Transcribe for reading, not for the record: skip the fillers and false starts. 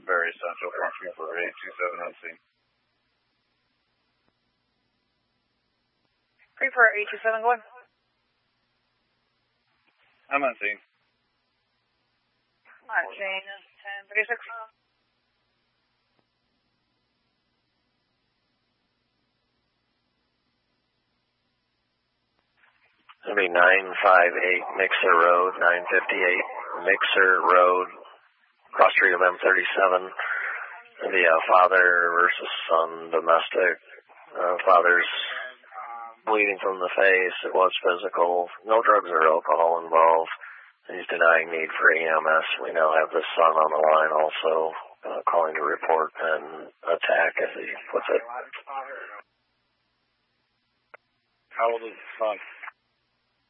Very Central, functioning for 827 on scene. 34 827 going. I'm on scene. On scene, 1036. It'll be 958 Mixer Road, 958 Mixer Road, cross street of M37. The father versus son, domestic. Father's bleeding from the face. It was physical. No drugs or alcohol involved. He's denying need for EMS. We now have the son on the line also, calling to report an attack, as he puts it. How old is the son?